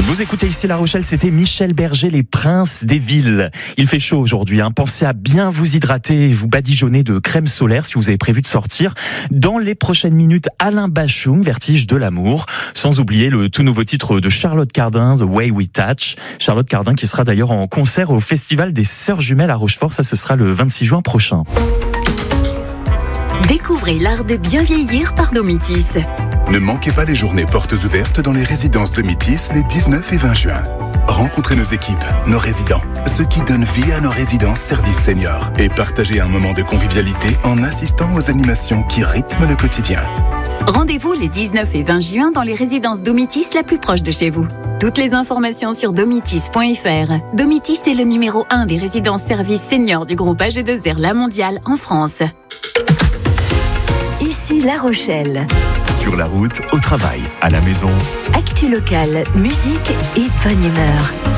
Vous écoutez ici La Rochelle, c'était Michel Berger, les princes des villes. Il fait chaud aujourd'hui, Pensez à bien vous hydrater et vous badigeonner de crème solaire si vous avez prévu de sortir. Dans les prochaines minutes, Alain Bashung, Vertige de l'amour. Sans oublier le tout nouveau titre de Charlotte Cardin, The Way We Touch. Charlotte Cardin qui sera d'ailleurs en concert au Festival des Sœurs Jumelles à Rochefort. Ça, ce sera le 26 juin prochain. Découvrez l'art de bien vieillir par Domitis. Ne manquez pas les journées portes ouvertes dans les résidences Domitis les 19 et 20 juin. Rencontrez nos équipes, nos résidents, ceux qui donnent vie à nos résidences services seniors et partagez un moment de convivialité en assistant aux animations qui rythment le quotidien. Rendez-vous les 19 et 20 juin dans les résidences Domitis la plus proche de chez vous. Toutes les informations sur domitis.fr. Domitis est le numéro 1 des résidences services seniors du groupe AG2R La Mondiale en France. Ici La Rochelle. Sur la route, au travail, à la maison. Actu locale, musique et bonne humeur.